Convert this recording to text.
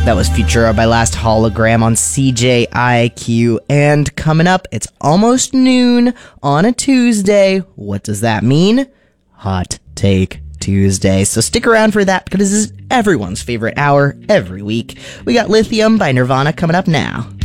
That was Futura by Last Hologram on CJIQ. And coming up, it's almost noon on a Tuesday. What does that mean? Hot Take Tuesday. So stick around for that because this is everyone's favorite hour every week. We got Lithium by Nirvana coming up now.